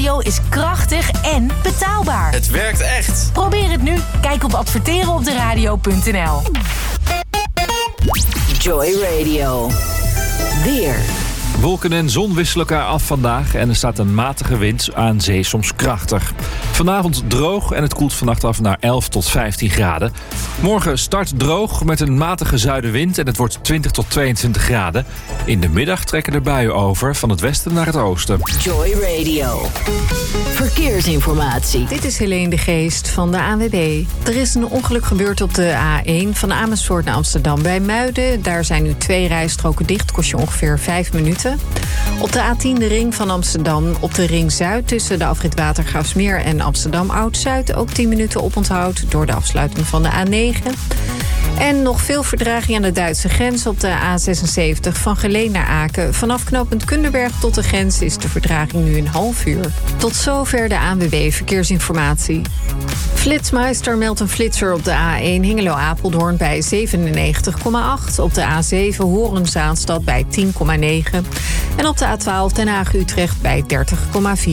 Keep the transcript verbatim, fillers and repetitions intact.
radio is krachtig en betaalbaar. Het werkt echt. Probeer het nu. Kijk op adverteren op de radio punt n l. Joy Radio. Weer. Wolken en zon wisselen elkaar af vandaag en er staat een matige wind, aan zee soms krachtig. Vanavond droog en het koelt vannacht af naar elf tot vijftien graden. Morgen start droog met een matige zuidenwind en het wordt twintig tot tweeëntwintig graden. In de middag trekken er buien over van het westen naar het oosten. Joy Radio. Verkeersinformatie. Dit is Helene de Geest van de A N W B. Er is een ongeluk gebeurd op de A één van Amersfoort naar Amsterdam bij Muiden. Daar zijn nu twee rijstroken dicht, kost je ongeveer vijf minuten. Op de A tien de ring van Amsterdam, op de ring Zuid tussen de afrit Watergraafsmeer en Amsterdam Oud-Zuid ook tien minuten oponthoud door de afsluiting van de A negen. En nog veel vertraging aan de Duitse grens op de A zesenzeventig van Geleen naar Aken. Vanaf knooppunt Kunderberg tot de grens is de vertraging nu een half uur. Tot zover de A N W B Verkeersinformatie. Flitsmeister meldt een flitser op de A één Hengelo-Apeldoorn bij zevenennegentig komma acht. Op de A zeven Horen-Zaanstad bij tien komma negen. En op de A twaalf Den Haag-Utrecht bij dertig komma vier.